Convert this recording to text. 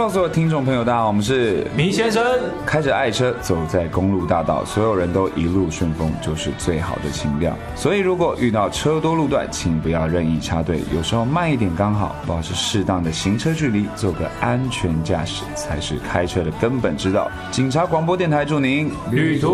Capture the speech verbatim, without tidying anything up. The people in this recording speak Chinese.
Hello， 所有听众朋友，大家好，我们是迷先生， 开着爱车走在公路大道，所有人都一路顺风，就是最好的情调。所以如果遇到车多路段，请不要任意插队，有时候慢一点刚好，保持适当的行车距离，做个安全驾驶才是开车的根本之道。警察广播电台祝您旅途